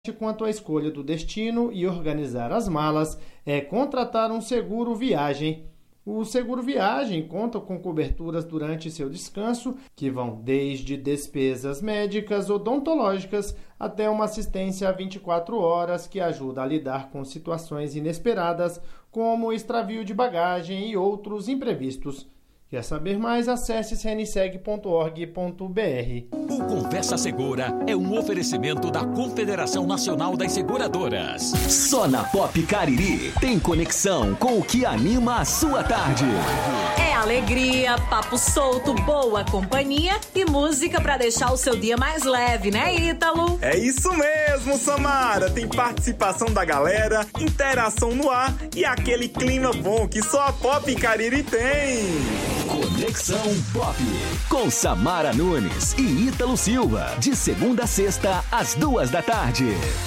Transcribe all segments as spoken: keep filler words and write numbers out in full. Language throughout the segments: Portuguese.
quanto à escolha do destino e organizar as malas é contratar um seguro viagem. O seguro viagem conta com coberturas durante seu descanso, que vão desde despesas médicas odontológicas até uma assistência vinte e quatro horas que ajuda a lidar com situações inesperadas, como extravio de bagagem e outros imprevistos. Quer saber mais? Acesse c n seg ponto org ponto b r. O Conversa Segura é um oferecimento da Confederação Nacional das Seguradoras. Só na Pop Cariri tem conexão com o que anima a sua tarde. É alegria, papo solto, boa companhia e música pra deixar o seu dia mais leve, né, Ítalo? É isso mesmo, Samara. Tem participação da galera, interação no ar e aquele clima bom que só a Pop Cariri tem. Conexão Pop, com Samara Nunes e Ítalo Silva, de segunda a sexta, às duas da tarde.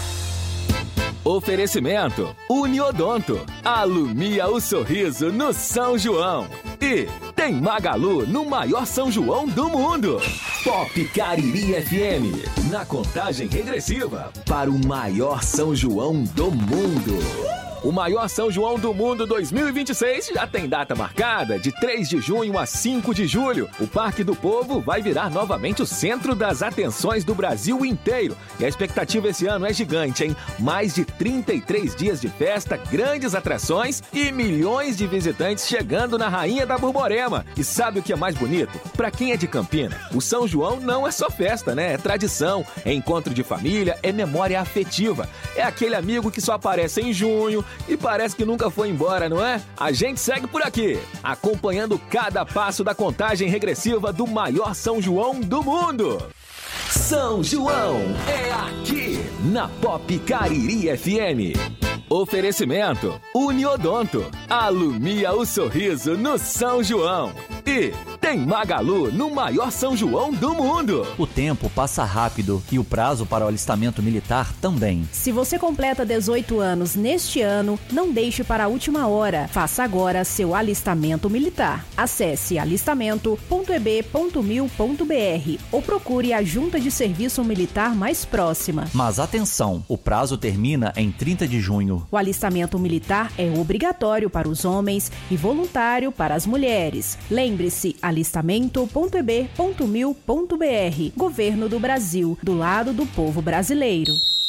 Oferecimento Uniodonto, alumia o sorriso no São João. E tem Magalu no maior São João do mundo. Pop Cariri F M, na contagem regressiva para o maior São João do mundo. O maior São João do mundo dois mil e vinte e seis já tem data marcada, de três de junho a cinco de julho. O Parque do Povo vai virar novamente o centro das atenções do Brasil inteiro. E a expectativa esse ano é gigante, hein? Mais de trinta e três dias de festa, grandes atrações e milhões de visitantes chegando na Rainha da Borborema. E sabe o que é mais bonito? Pra quem é de Campina, o São João não é só festa, né? É tradição, é encontro de família, é memória afetiva. É aquele amigo que só aparece em junho e parece que nunca foi embora, não é? A gente segue por aqui, acompanhando cada passo da contagem regressiva do maior São João do mundo. São João é aqui, na Pop Cariri F M. Oferecimento Uniodonto, alumia o sorriso no São João. E tem Magalu no maior São João do mundo. O tempo passa rápido e o prazo para o alistamento militar também. Se você completa dezoito anos neste ano, não deixe para a última hora. Faça agora seu alistamento militar. Acesse alistamento ponto e b ponto mil ponto b r ou procure a junta de serviço militar mais próxima. Mas atenção, o prazo termina em trinta de junho. O alistamento militar é obrigatório para os homens e voluntário para as mulheres. Lembre-se, alistamento ponto e b ponto mil ponto b r. Governo do Brasil, do lado do povo brasileiro.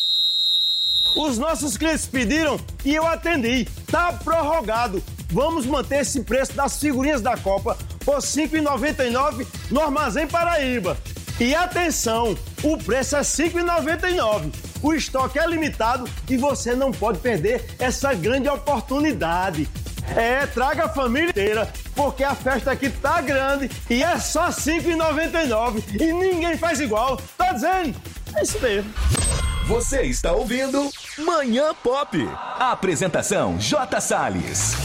Os nossos clientes pediram e eu atendi. Tá prorrogado. Vamos manter esse preço das figurinhas da Copa por cinco reais e noventa e nove centavos no Armazém Paraíba. E atenção, o preço é cinco reais e noventa e nove centavos. O estoque é limitado e você não pode perder essa grande oportunidade. É, traga a família inteira, porque a festa aqui tá grande e é só cinco reais e noventa e nove centavos e ninguém faz igual. Tá dizendo? É isso mesmo. Você está ouvindo Manhã Pop. A apresentação J. Salles.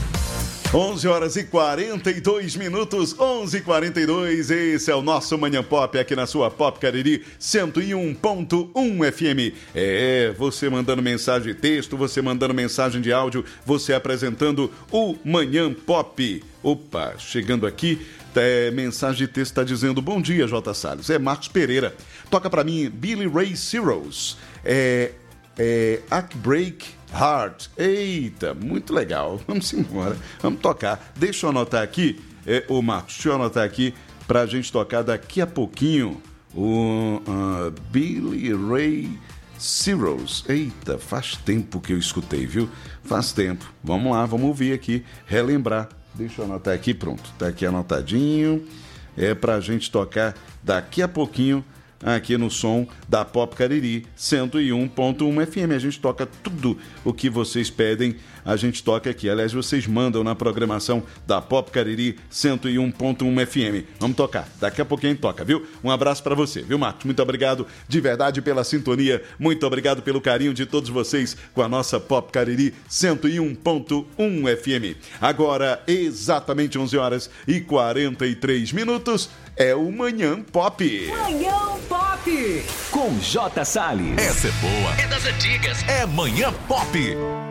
onze horas e quarenta e dois minutos, onze e quarenta e dois, esse é o nosso Manhã Pop aqui na sua Pop Cariri cento e um ponto um F M. É, você mandando mensagem de texto, você mandando mensagem de áudio, você apresentando o Manhã Pop. Opa, chegando aqui, é, mensagem de texto está dizendo: bom dia, J. Salles, é Marcos Pereira. Toca pra mim Billy Ray Cyrus, é, é Act Break Heart. Eita, muito legal. Vamos embora, vamos tocar. Deixa eu anotar aqui, é, ô Marcos, deixa eu anotar aqui pra gente tocar daqui a pouquinho o uh, Billy Ray Cyrus. Eita, faz tempo que eu escutei, viu? Faz tempo. Vamos lá, vamos ouvir aqui, relembrar. Deixa eu anotar aqui, pronto, tá aqui anotadinho. É pra gente tocar daqui a pouquinho aqui no som da Pop Cariri cento e um ponto um F M. A gente toca tudo o que vocês pedem, a gente toca aqui. Aliás, vocês mandam na programação da Pop Cariri cento e um ponto um F M. Vamos tocar, daqui a pouquinho a gente toca, viu? Um abraço pra você, viu, Marcos? Muito obrigado de verdade pela sintonia, muito obrigado pelo carinho de todos vocês com a nossa Pop Cariri cento e um ponto um F M. Agora, exatamente onze horas e quarenta e três minutos, é o Manhã Pop. Manhã Pop! Com J. Salles. Essa é boa, é das antigas, é Manhã Pop.